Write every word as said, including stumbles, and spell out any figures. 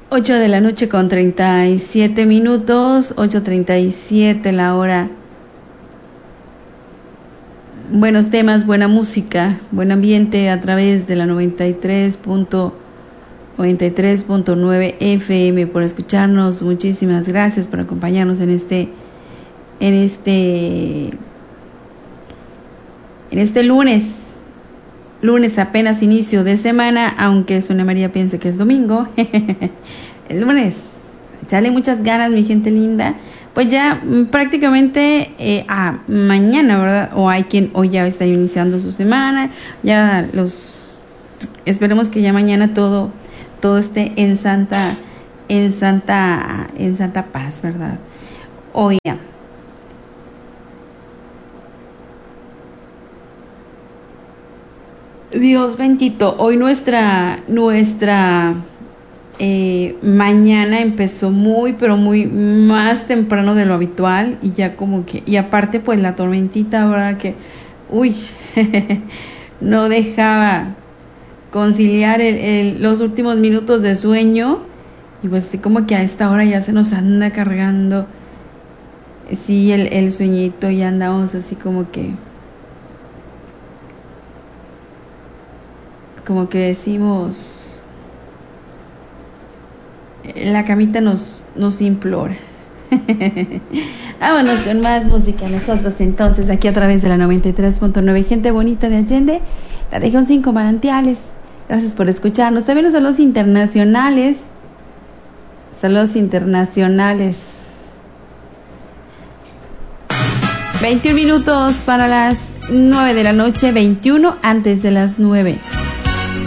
ocho de la noche con treinta y siete minutos, ocho treinta y siete la hora. Buenos temas, buena música, buen ambiente a través de la noventa y tres punto nueve F M por escucharnos. Muchísimas gracias por acompañarnos en este en este en este lunes. Lunes apenas inicio de semana, aunque Sonia María piense que es domingo. El lunes. Échale muchas ganas, mi gente linda. Pues ya prácticamente eh, ah, mañana, ¿verdad? O hay quien hoy ya está iniciando su semana. Ya los esperemos que ya mañana todo todo esté en santa en santa en santa paz, ¿verdad? Hoy ya. Dios bendito, hoy nuestra nuestra eh, mañana empezó muy pero muy más temprano de lo habitual y ya como que y aparte pues la tormentita ahora que uy no dejaba conciliar el, el, los últimos minutos de sueño y pues así como que a esta hora ya se nos anda cargando sí el, el sueñito y andamos así como que como que decimos la camita nos, nos implora. Vámonos con más música nosotros entonces aquí a través de la noventa y tres punto nueve. Gente bonita de Allende, la región cinco manantiales, gracias por escucharnos. También los saludos internacionales, saludos internacionales. veintiún minutos para las nueve de la noche, veintiuno antes de las nueve.